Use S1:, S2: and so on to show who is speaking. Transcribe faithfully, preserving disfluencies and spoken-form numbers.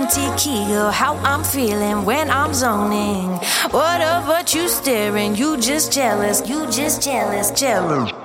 S1: empty key of how I'm feeling when I'm zoning. What of what you staring? You just jealous, you just jealous, jealous.